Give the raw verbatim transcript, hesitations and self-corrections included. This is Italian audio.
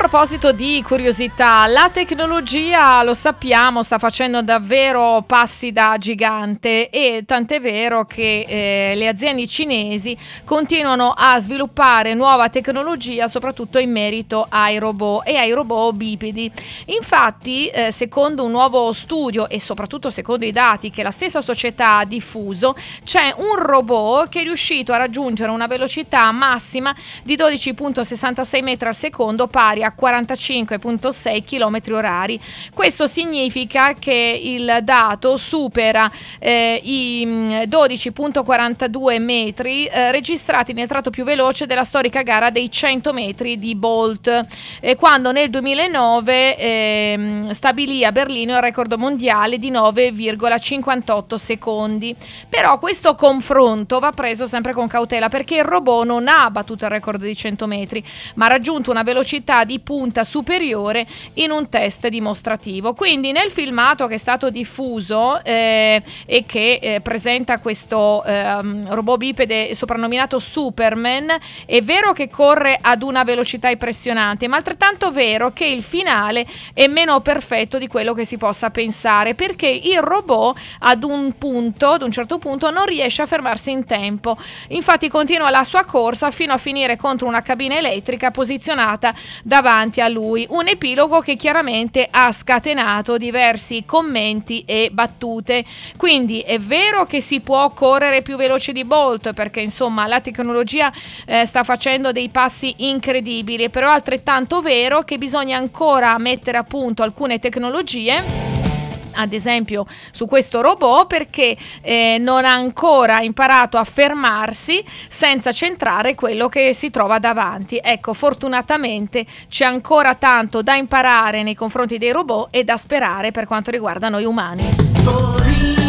proposito di curiosità, la tecnologia, lo sappiamo, sta facendo davvero passi da gigante, e tant'è vero che eh, le aziende cinesi continuano a sviluppare nuova tecnologia, soprattutto in merito ai robot e ai robot bipedi. Infatti, eh, secondo un nuovo studio e soprattutto secondo i dati che la stessa società ha diffuso, c'è un robot che è riuscito a raggiungere una velocità massima di dodici virgola sessantasei metri al secondo, pari a quarantacinque virgola sei chilometri orari. Questo significa che il dato supera eh, i dodici virgola quarantadue metri eh, registrati nel tratto più veloce della storica gara dei cento metri di Bolt, eh, quando nel duemilanove eh, stabilì a Berlino il record mondiale di nove virgola cinquantotto secondi. Però questo confronto va preso sempre con cautela, perché il robot non ha battuto il record di cento metri, ma ha raggiunto una velocità di punta superiore in un test dimostrativo. Quindi nel filmato che è stato diffuso eh, e che eh, presenta questo eh, robot bipede soprannominato Superman, è vero che corre ad una velocità impressionante, ma altrettanto vero che il finale è meno perfetto di quello che si possa pensare, perché il robot ad un punto, ad un certo punto, non riesce a fermarsi in tempo. Infatti continua la sua corsa fino a finire contro una cabina elettrica posizionata davanti a lui, un epilogo che chiaramente ha scatenato diversi commenti e battute. Quindi è vero che si può correre più veloce di Bolt, perché insomma la tecnologia eh, sta facendo dei passi incredibili, però è altrettanto vero che bisogna ancora mettere a punto alcune tecnologie, ad esempio su questo robot, perché eh, non ha ancora imparato a fermarsi senza centrare quello che si trova davanti. Ecco, fortunatamente c'è ancora tanto da imparare nei confronti dei robot e da sperare per quanto riguarda noi umani.